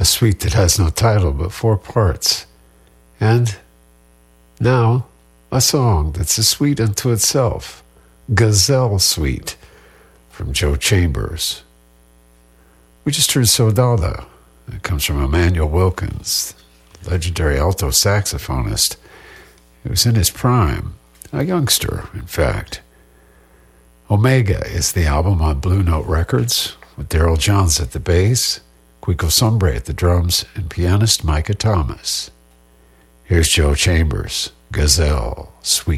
a suite that has no title but 4 parts. And now, a song that's a suite unto itself, Gazelle Suite, from Joe Chambers. We just heard Soldado. It comes from Emmanuel Wilkins, legendary alto saxophonist. He was in his prime, a youngster, in fact. Omega is the album on Blue Note Records, with Daryl Johns at the bass, Quico Sombre at the drums, and pianist Micah Thomas. Here's Joe Chambers, Gazelle Suite.